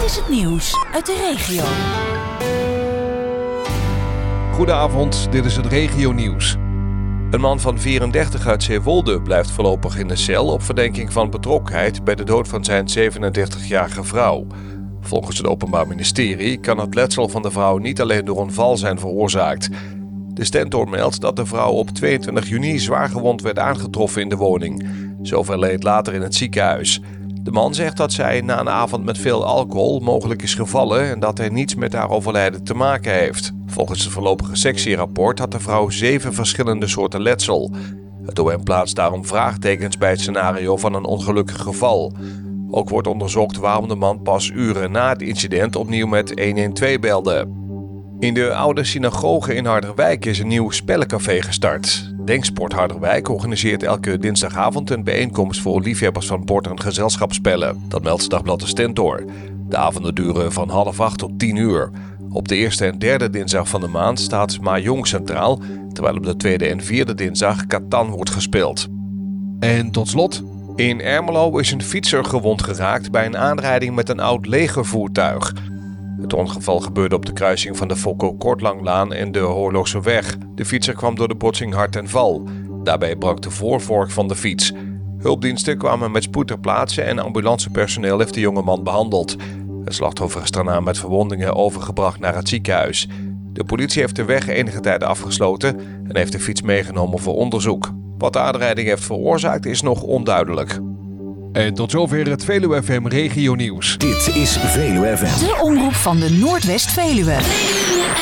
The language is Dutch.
is het nieuws uit de regio. Goedenavond, dit is het regionieuws. Een man van 34 uit Zeewolde blijft voorlopig in de cel op verdenking van betrokkenheid bij de dood van zijn 37-jarige vrouw. Volgens het Openbaar Ministerie kan het letsel van de vrouw niet alleen door een val zijn veroorzaakt. De Stentor meldt dat de vrouw op 22 juni zwaargewond werd aangetroffen in de woning. Ze overleed later in het ziekenhuis. De man zegt dat zij na een avond met veel alcohol mogelijk is gevallen en dat hij niets met haar overlijden te maken heeft. Volgens het voorlopige sectierapport had de vrouw 7 verschillende soorten letsel. Het OM plaatst daarom vraagtekens bij het scenario van een ongelukkig geval. Ook wordt onderzocht waarom de man pas uren na het incident opnieuw met 112 belde. In de oude synagoge in Harderwijk is een nieuw spellencafé gestart. Denksport Harderwijk organiseert elke dinsdagavond een bijeenkomst voor liefhebbers van bord- en gezelschapsspellen. Dat meldt Dagblad de Stentor. De avonden duren van 7:30 tot 10:00. Op de eerste en derde dinsdag van de maand staat Mahjong centraal, terwijl op de tweede en vierde dinsdag Catan wordt gespeeld. En tot slot, in Ermelo is een fietser gewond geraakt bij een aanrijding met een oud legervoertuig. Het ongeval gebeurde op de kruising van de Fokko-Kortlanglaan en de Horlogseweg. De fietser kwam door de botsing hard ten val. Daarbij brak de voorvork van de fiets. Hulpdiensten kwamen met spoed ter plaatse en ambulancepersoneel heeft de jonge man behandeld. Het slachtoffer is daarna met verwondingen overgebracht naar het ziekenhuis. De politie heeft de weg enige tijd afgesloten en heeft de fiets meegenomen voor onderzoek. Wat de aanrijding heeft veroorzaakt is nog onduidelijk. En tot zover het Veluwe FM Regionieuws. Dit is Veluwe FM. De omroep van de Noordwest-Veluwe.